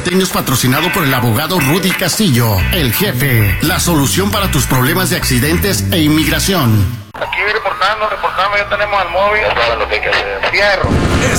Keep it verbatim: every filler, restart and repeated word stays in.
Norteños, patrocinado por el abogado Rudy Castillo, el jefe. La solución para tus problemas de accidentes e inmigración. Aquí reportando, reportando, ya tenemos al móvil. Ya saben lo que hay que hacer. Fierro.